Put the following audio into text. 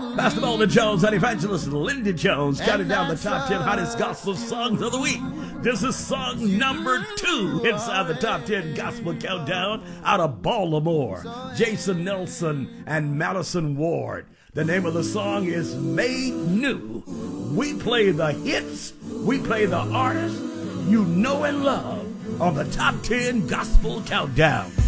Pastor Melvin Jones and Evangelist Linda Jones counting down the top 10 hottest gospel songs of the week. This is song number 2 inside the top 10 gospel countdown out of Baltimore. Jason Nelson and Madison Ward. The name of the song is Made New. We play the hits, we play the artists you know and love on the top 10 gospel countdown.